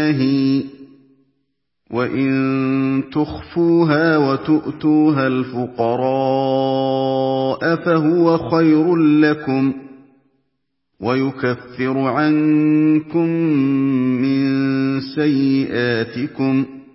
النَّاهِي وَإِن تُخْفُوهَا وَتُؤْتُوهَا الْفُقَرَاءَ فَهُوَ خَيْرٌ لَّكُمْ وَيُكَفِّرُ عَنكُم مِّن سَيِّئَاتِكُمْ